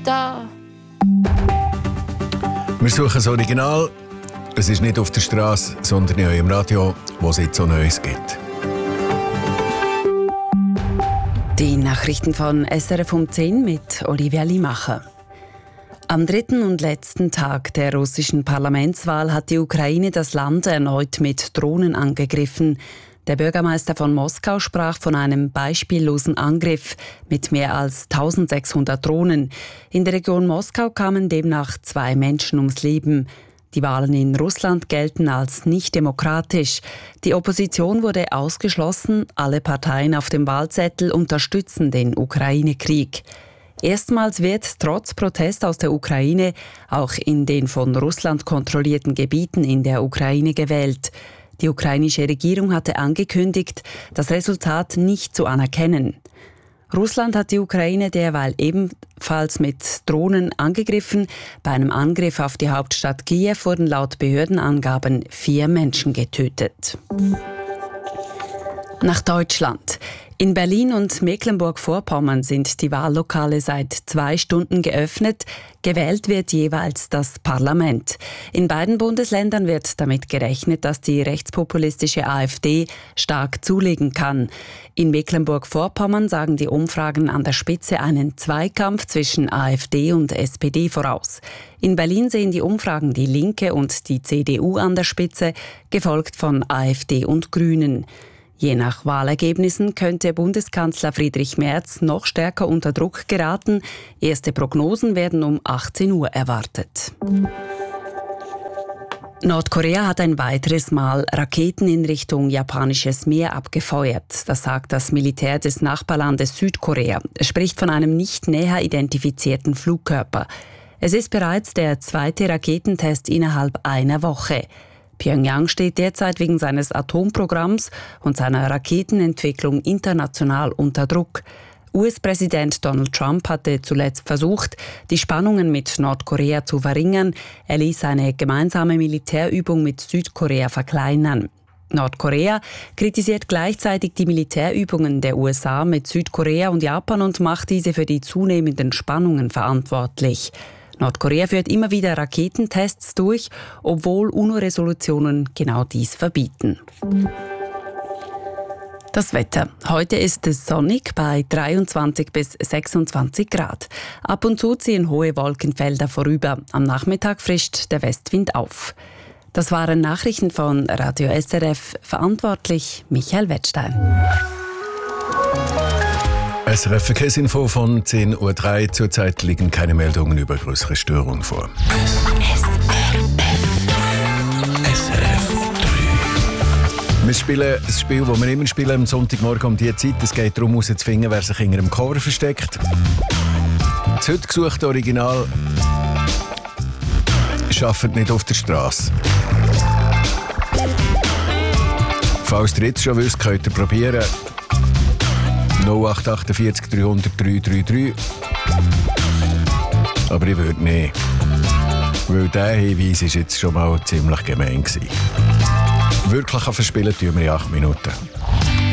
da. Wir suchen das Original. Es ist nicht auf der Straße, sondern in eurem Radio, wo es jetzt so Neues gibt. Die Nachrichten von SRF um 10 mit Olivia Limacher. Am dritten und letzten Tag der russischen Parlamentswahl hat die Ukraine das Land erneut mit Drohnen angegriffen. Der Bürgermeister von Moskau sprach von einem beispiellosen Angriff mit mehr als 1600 Drohnen. In der Region Moskau kamen demnach 2 Menschen ums Leben. Die Wahlen in Russland gelten als nicht demokratisch. Die Opposition wurde ausgeschlossen. Alle Parteien auf dem Wahlzettel unterstützen den Ukraine-Krieg. Erstmals wird trotz Protest aus der Ukraine auch in den von Russland kontrollierten Gebieten in der Ukraine gewählt. Die ukrainische Regierung hatte angekündigt, das Resultat nicht zu anerkennen. Russland hat die Ukraine derweil ebenfalls mit Drohnen angegriffen. Bei einem Angriff auf die Hauptstadt Kiew wurden laut Behördenangaben 4 Menschen getötet. Nach Deutschland. In Berlin und Mecklenburg-Vorpommern sind die Wahllokale seit 2 Stunden geöffnet. Gewählt wird jeweils das Parlament. In beiden Bundesländern wird damit gerechnet, dass die rechtspopulistische AfD stark zulegen kann. In Mecklenburg-Vorpommern sagen die Umfragen an der Spitze einen Zweikampf zwischen AfD und SPD voraus. In Berlin sehen die Umfragen die Linke und die CDU an der Spitze, gefolgt von AfD und Grünen. Je nach Wahlergebnissen könnte Bundeskanzler Friedrich Merz noch stärker unter Druck geraten. Erste Prognosen werden um 18 Uhr erwartet. Nordkorea hat ein weiteres Mal Raketen in Richtung japanisches Meer abgefeuert. Das sagt das Militär des Nachbarlandes Südkorea. Es spricht von einem nicht näher identifizierten Flugkörper. Es ist bereits der 2. Raketentest innerhalb einer Woche. Pyongyang steht derzeit wegen seines Atomprogramms und seiner Raketenentwicklung international unter Druck. US-Präsident Donald Trump hatte zuletzt versucht, die Spannungen mit Nordkorea zu verringern. Er ließ eine gemeinsame Militärübung mit Südkorea verkleinern. Nordkorea kritisiert gleichzeitig die Militärübungen der USA mit Südkorea und Japan und macht diese für die zunehmenden Spannungen verantwortlich. Nordkorea führt immer wieder Raketentests durch, obwohl UNO-Resolutionen genau dies verbieten. Das Wetter. Heute ist es sonnig bei 23 bis 26 Grad. Ab und zu ziehen hohe Wolkenfelder vorüber. Am Nachmittag frischt der Westwind auf. Das waren Nachrichten von Radio SRF. Verantwortlich Michael Wettstein. SRF Verkehrsinfo von 10.03 Uhr. Zurzeit liegen keine Meldungen über größere Störungen vor. SRF 3. Wir spielen das Spiel, das wir immer spielen am Sonntagmorgen um diese Zeit. Es geht darum, herauszufinden, wer sich hinter dem Cover versteckt. Das heute gesuchte Original arbeitet nicht auf der Straße. Falls ihr jetzt schon wisst, könnt ihr probieren. 0848 300 333. Aber ich würde nicht. Weil dieser Hinweis war jetzt schon mal ziemlich gemein gewesen. Wirklich verspielen tun wir in 8 Minuten.